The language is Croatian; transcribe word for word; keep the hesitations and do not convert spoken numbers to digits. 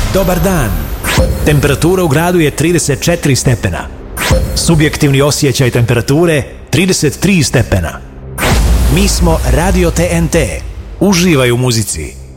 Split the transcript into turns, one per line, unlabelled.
Dobar dan. Temperatura u gradu je trideset četiri stepena. Subjektivni osjećaj temperature trideset tri stepena. Mi smo Radio T N T. Uživaj u muzici.